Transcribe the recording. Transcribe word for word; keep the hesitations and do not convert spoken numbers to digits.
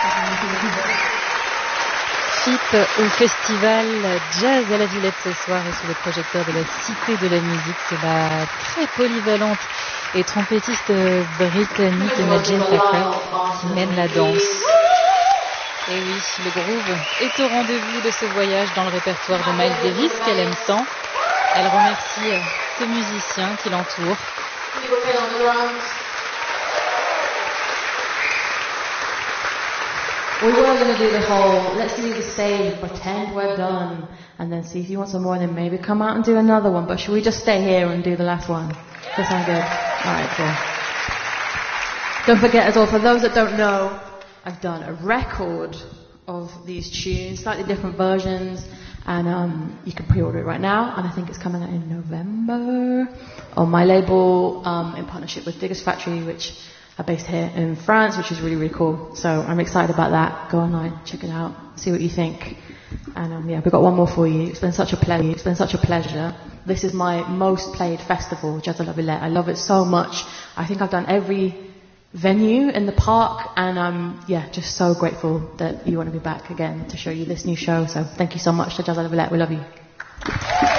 Fit au festival Jazz à la Villette ce soir et sous le projecteur de la Cité de la Musique. C'est la très polyvalente et trompettiste britannique Imogen Thacker qui mène la danse. Et oui, le groove est au rendez-vous de ce voyage dans le répertoire de Miles Davis qu'elle aime tant. Elle remercie ses musiciens qui l'entourent. We were going to do the whole, let's leave the stage, pretend we're done, and then see if you want some more, and then maybe come out and do another one. But should we just stay here and do the last one? Does that sound good? Alright, cool. Don't forget as well, for those that don't know, I've done a record of these tunes, slightly different versions, and um, you can pre-order it right now, and I think it's coming out in November on my label, um, in partnership with Diggers Factory, which are based here in France, which is really, really cool. So I'm excited about that. Go online, check it out, see what you think. And um, yeah, we've got one more for you. It's been such a pleasure. It's been such a pleasure. This is my most played festival, Jazz à la Villette. I love it so much. I think I've done every venue in the park, and I'm yeah, just so grateful that you want to be back again to show you this new show. So thank you so much to Jazz à la Villette. We love you.